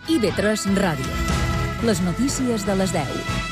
IB3 Ràdio. Les notícies de les 10.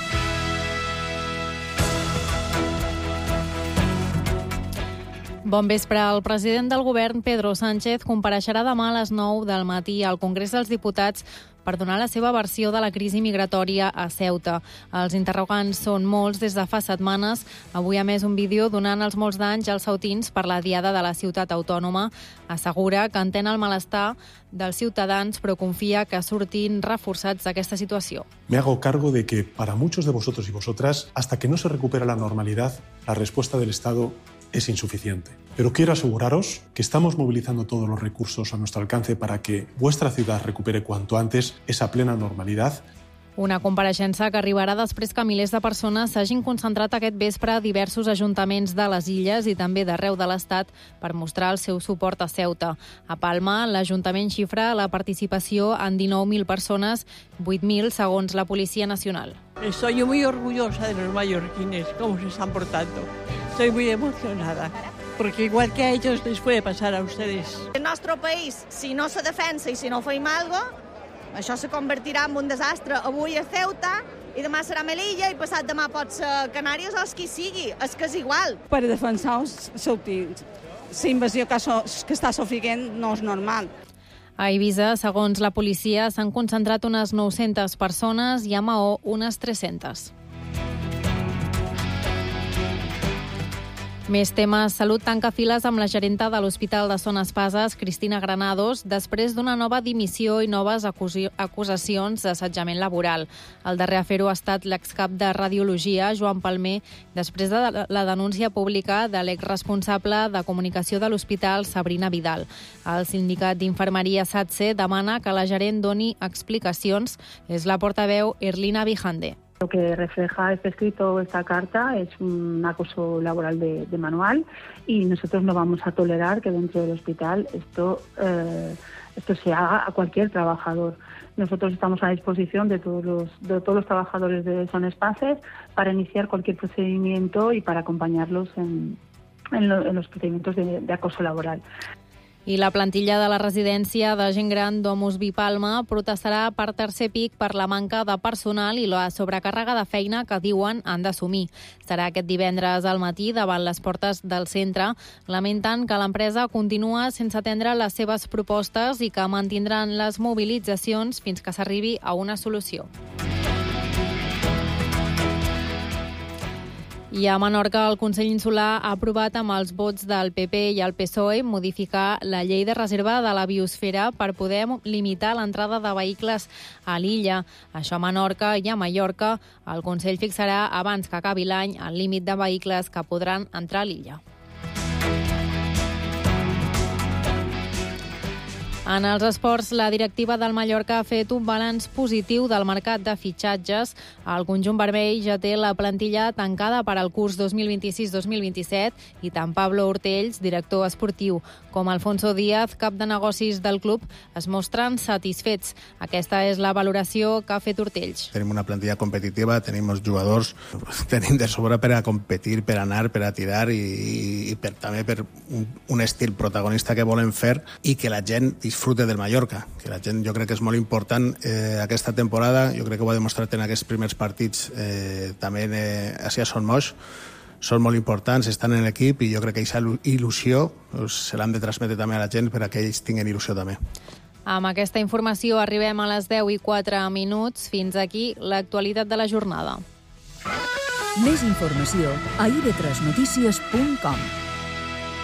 Bon vespre. El president del govern, Pedro Sánchez, compareixerà demà a les 9 del matí al Congrés dels Diputats per donar la seva versió de la crisi migratòria a Ceuta. Els interrogants són molts des de fa setmanes. Avui, a més, un vídeo donant els molts d'anys als ceutins per la diada de la ciutat autònoma. Assegura que entén el malestar dels ciutadans, però confia que surtin reforçats d'aquesta situació. Me hago cargo de que para muchos de vosotros y vosotras, hasta que no se recupera la normalidad, la respuesta del Estado es insuficiente. Pero quiero aseguraros que estamos movilizando todos los recursos a nuestro alcance para que vuestra ciudad recupere cuanto antes esa plena normalidad. Una compareixença que arribarà després que milers de persones s'hagin concentrat aquest vespre a diversos ajuntaments de les illes i també d'arreu de l'Estat per mostrar el seu suport a Ceuta. A Palma, l'Ajuntament xifra la participació en 19.000 persones, 8.000 segons la Policia Nacional. Estoy muy orgullosa de los mallorquines, cómo se están portando. Estoy muy emocionada, porque igual que a ellos les puede pasar a ustedes. El nostre país, si no se defensa i si no fem alguna cosa, això se convertirà en un desastre. Avui a Ceuta, i demà serà Melilla, i passat demà pot ser Canàries o qui sigui. És que és igual. Per defensar els ceutins. La invasió que està sofrint no és normal. A Eivissa, segons la policia, s'han concentrat unes 900 persones i a Maó unes 300. Més temes. Salut tanca files amb la gerenta de l'Hospital de Son Espases, Cristina Granados, després d'una nova dimissió i noves acusacions d'assetjament laboral. El darrer a fer-ho ha estat l'excap de Radiologia, Joan Palmer, després de la denúncia pública de l'exresponsable de comunicació de l'hospital, Sabrina Vidal. El sindicat d'infermeria SATSE demana que la gerent doni explicacions. És la portaveu Erlina Vijande. Lo que refleja este escrito, esta carta, es un acoso laboral de manual y nosotros no vamos a tolerar que dentro del hospital esto se haga a cualquier trabajador. Nosotros estamos a disposición de todos los trabajadores de Son Espases para iniciar cualquier procedimiento y para acompañarlos en los procedimientos de acoso laboral. I la plantilla de la residència de gent gran Domus Bipalma protestarà per tercer pic per la manca de personal i la sobrecàrrega de feina que diuen han d'assumir. Serà aquest divendres al matí davant les portes del centre, lamentant que l'empresa continua sense atendre les seves propostes i que mantindran les mobilitzacions fins que s'arribi a una solució. I a Menorca, el Consell Insular ha aprovat amb els vots del PP i el PSOE modificar la llei de reserva de la biosfera per poder limitar l'entrada de vehicles a l'illa. Això a Menorca i a Mallorca. El Consell fixarà abans que acabi l'any el límit de vehicles que podran entrar a l'illa. En els esports, la directiva del Mallorca ha fet un balanç positiu del mercat de fitxatges. El conjunt vermell ja té la plantilla tancada per al curs 2026-2027 i tant Pablo Ortells, director esportiu, com Alfonso Díaz, cap de negocis del club, es mostren satisfets. Aquesta és la valoració que ha fet Ortells. Tenim una plantilla competitiva, tenim els jugadors, tenim de sobre per a competir, per anar, per a tirar i també per un estil protagonista que volem fer i que la gent disfrute del Mallorca, que la gent jo crec que és molt important aquesta temporada, jo crec que ho ha demostrat en aquests primers partits també a Son Moix, són molt importants, estan en l'equip i jo crec que aquesta il·lusió se l'han de transmetre també a la gent per a que ells tinguin il·lusió també. Amb aquesta informació arribem a les 10:04. Fins aquí l'actualitat de la jornada. Més informació a ib3notícies.com.